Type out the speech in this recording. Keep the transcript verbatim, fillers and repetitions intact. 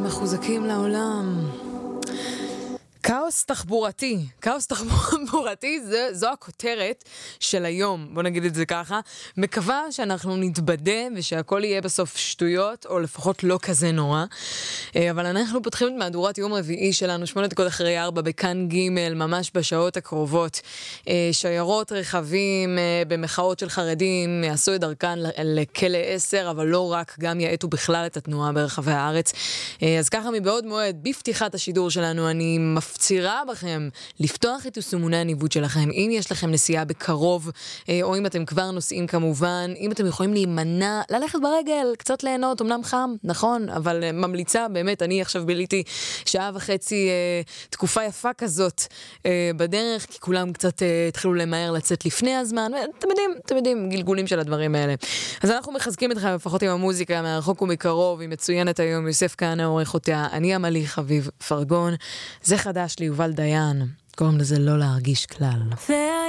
מחוזקים לעולם. כאוס תחבורתי, כאוס תחבורתי, זה, זו הכותרת של היום, בוא נגיד את זה ככה. מקווה שאנחנו נתבדה ושהכל יהיה בסוף שטויות, או לפחות לא כזה נורא. אבל אנחנו פותחים את מהדורת יום רביעי שלנו, שמונה דקות אחרי ארבע, בכאן ג' ממש בשעות הקרובות. שיירות רכבים במחאות של חרדים יעשו את דרכן לכלא עשר, אבל לא רק, גם יעטו בכלל את התנועה ברחבי הארץ. אז ככה מבעוד מועד, בפתיחת השידור שלנו, אני מפצירה בכם לפתוח את יישומוני הניווט שלכם, אם יש לכם נסיעה בקרוב, או אם אתם כבר נוסעים כמובן, אם אתם יכולים להימנע, ללכת ברגל, קצת ליהנות, אמנם חם, נכון, אבל ממליצה, באמת, אני עכשיו ביליתי שעה וחצי אה, תקופה יפה כזאת אה, בדרך, כי כולם קצת אה, התחילו למהר לצאת לפני הזמן, אתם יודעים, אתם יודעים, גלגולים של הדברים האלה. אז אנחנו מחזקים אתכם לפחות עם המוזיקה, מהרחוק ומקרוב, היא מצוינת היום, יוסף כהנא עורך אותה, אני עמלי חביב פרגון, זה חדש ליובל דיין, קוראים לזה לא להרגיש כלל.